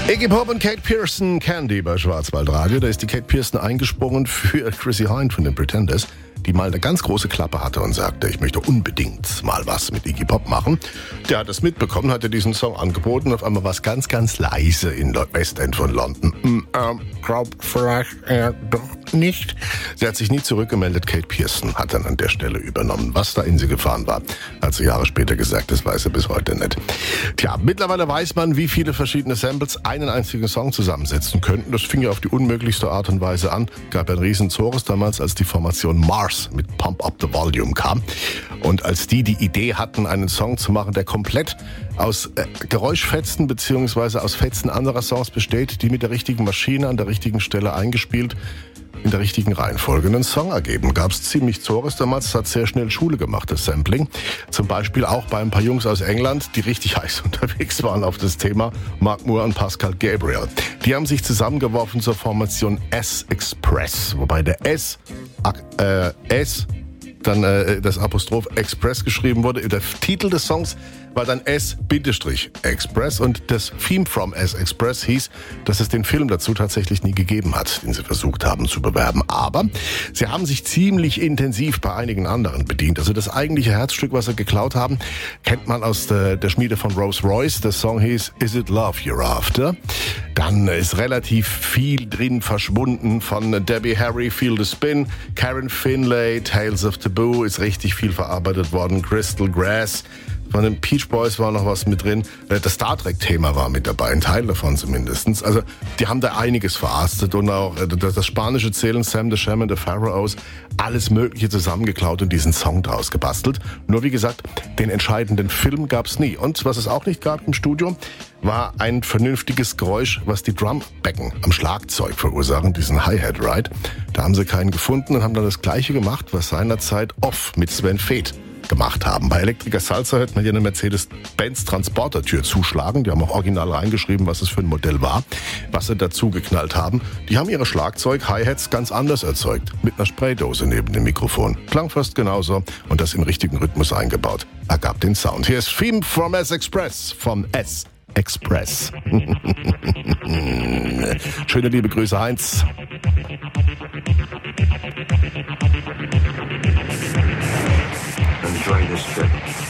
Iggy Pop und Kate Pearson, Candy bei Schwarzwaldradio. Da ist die Kate Pearson eingesprungen für Chrissy Hynde von den Pretenders, die mal eine ganz große Klappe hatte und sagte, ich möchte unbedingt mal was mit Iggy Pop machen. Der hat das mitbekommen, hat ihr diesen Song angeboten. Auf einmal war es ganz, ganz leise in Westend von London. Glaub vielleicht doch nicht. Sie hat sich nie zurückgemeldet. Kate Pearson hat dann an der Stelle übernommen. Was da in sie gefahren war, hat sie Jahre später gesagt, das weiß er bis heute nicht. Tja, mittlerweile weiß man, wie viele verschiedene Samples einen einzigen Song zusammensetzen könnten. Das fing ja auf die unmöglichste Art und Weise an. Gab ein riesen Zores damals, als die Formation Mars mit Pump Up the Volume kam. Und als die Idee hatten, einen Song zu machen, der komplett aus Geräuschfetzen bzw. aus Fetzen anderer Songs besteht, die mit der richtigen Maschine an der richtigen Stelle eingespielt in der richtigen Reihenfolge einen Song ergeben. Gab es ziemlich Zores damals, das hat sehr schnell Schule gemacht, das Sampling. Zum Beispiel auch bei ein paar Jungs aus England, die richtig heiß unterwegs waren auf das Thema, Mark Moore und Pascal Gabriel. Die haben sich zusammengeworfen zur Formation S-Express, wobei der S dann das Apostroph Express geschrieben wurde. Der Titel des Songs war dann S-Express und das Theme from S-Express hieß, dass es den Film dazu tatsächlich nie gegeben hat, den sie versucht haben zu bewerben. Aber sie haben sich ziemlich intensiv bei einigen anderen bedient. Also das eigentliche Herzstück, was sie geklaut haben, kennt man aus der Schmiede von Rolls-Royce. Der Song hieß Is It Love You're After? Dann ist relativ viel drin verschwunden von Debbie Harry, Feel the Spin, Karen Finlay, Tales of Taboo ist richtig viel verarbeitet worden, Crystal Grass. Von den Peach Boys war noch was mit drin. Das Star Trek-Thema war mit dabei, ein Teil davon zumindest. Also die haben da einiges verarztet und auch das spanische Zählen, Sam the Sham and the Pharaohs, alles Mögliche zusammengeklaut und diesen Song draus gebastelt. Nur wie gesagt, den entscheidenden Film gab's nie. Und was es auch nicht gab im Studio, war ein vernünftiges Geräusch, was die Drumbecken am Schlagzeug verursachen, diesen Hi-Hat-Ride. Da haben sie keinen gefunden und haben dann das Gleiche gemacht, was seinerzeit Off mit Sven Väth gemacht haben. Bei Electrica Salsa hört man hier eine Mercedes-Benz Transportertür zuschlagen. Die haben auch original reingeschrieben, was es für ein Modell war, was sie dazu geknallt haben. Die haben ihre Schlagzeug-Hi-Hats ganz anders erzeugt. Mit einer Spraydose neben dem Mikrofon. Klang fast genauso und das im richtigen Rhythmus eingebaut. Ergab den Sound. Hier ist Theme from S-Express. Vom S-Express. Schöne liebe Grüße, Heinz. Enjoy this trip.